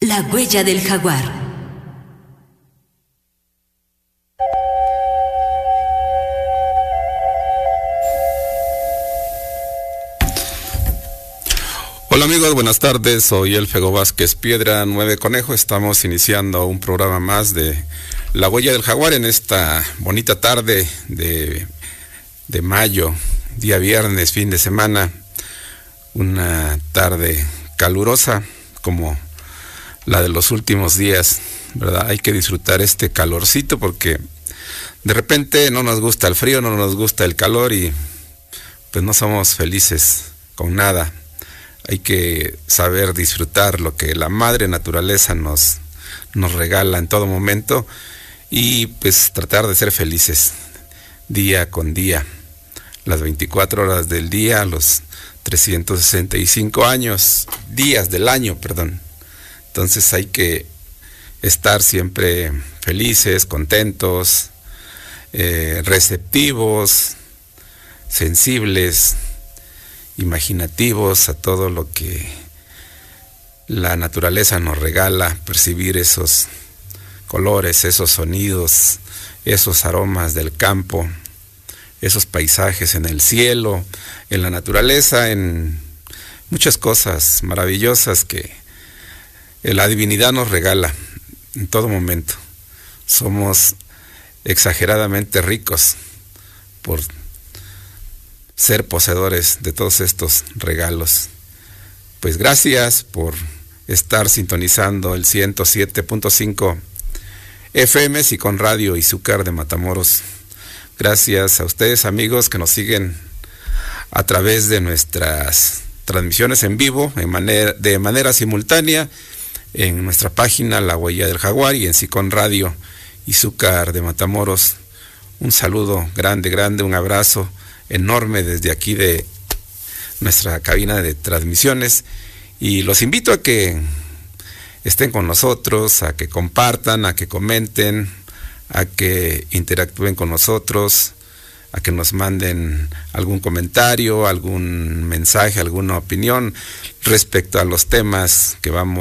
La huella del jaguar. Hola amigos, buenas tardes, soy el Fego Vázquez Piedra 9 Conejo. Estamos iniciando un programa más de La Huella del Jaguar en esta bonita tarde de mayo, día viernes, fin de semana. Una tarde calurosa como la de los últimos días, ¿verdad? Hay que disfrutar este calorcito porque de repente no nos gusta el frío, no nos gusta el calor y pues no somos felices con nada. Hay que saber disfrutar lo que la madre naturaleza nos regala en todo momento y pues tratar de ser felices día con día, las 24 horas del día, los 365 días del año, perdón. Entonces hay que estar siempre felices, contentos, receptivos, sensibles, imaginativos a todo lo que la naturaleza nos regala, percibir esos colores, esos sonidos, esos aromas del campo, esos paisajes en el cielo, en la naturaleza, en muchas cosas maravillosas que la divinidad nos regala en todo momento. Somos exageradamente ricos por ser poseedores de todos estos regalos. Pues gracias por estar sintonizando el 107.5 FM Sicón Radio Izúcar de Matamoros. Gracias a ustedes amigos que nos siguen a través de nuestras transmisiones en vivo, de manera simultánea, en nuestra página La Huella del Jaguar y en Sicón Radio Izúcar de Matamoros. Un saludo grande, un abrazo enorme desde aquí de nuestra cabina de transmisiones y los invito a que estén con nosotros, a que compartan, a que comenten, a que interactúen con nosotros, a que nos manden algún comentario, algún mensaje, alguna opinión respecto a los temas que vamos